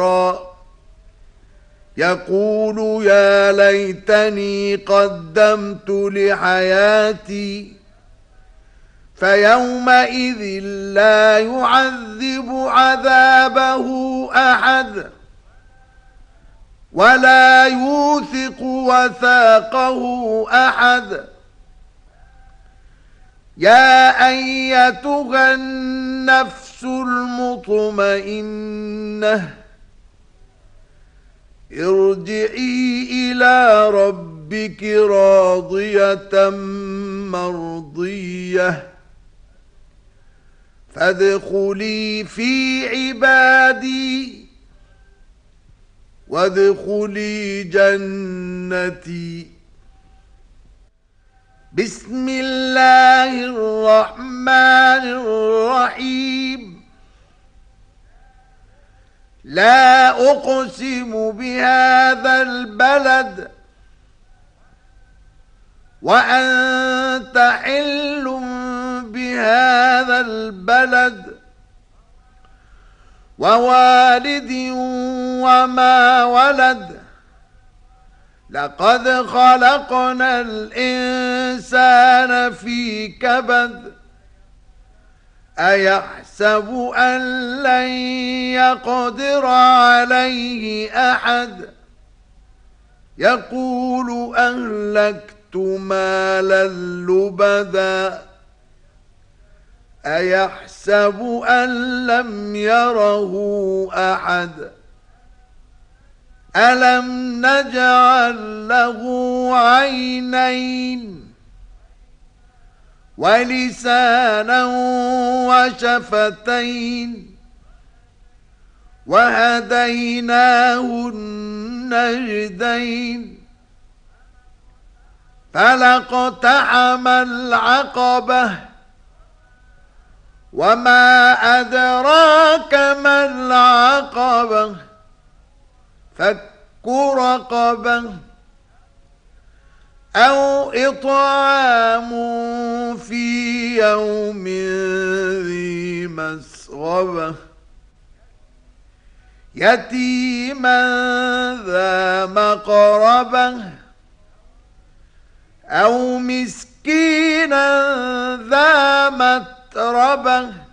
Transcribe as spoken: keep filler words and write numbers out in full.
يقول يا ليتني قدمت لحياتي فيومئذ لا يعذب عذابه أحد ولا يوثق وثاقه أحد. يا أيتها النفس المطمئنة ارجعي إلى ربك راضية مرضية فادخلي في عبادي وادخلي جنتي. بسم الله الرحمن الرحيم. لا أقسم بهذا البلد وأنت حل بهذا البلد ووالد وما ولد لقد خلقنا الإنسان في كبد أيحسب أن لن يقدر عليه أحد يقول أهلكت مالا لبدا أيحسب أن لم يره أحد ألم نجعل له عينين ولسانا وشفتين وهديناه النجدين فلاقتحم العقبة وما أدراك ما العقبة فك رقبة أو إطعام في يوم ذي مسغبة يتيما ذا مقربة أو مسكينا ذا متربة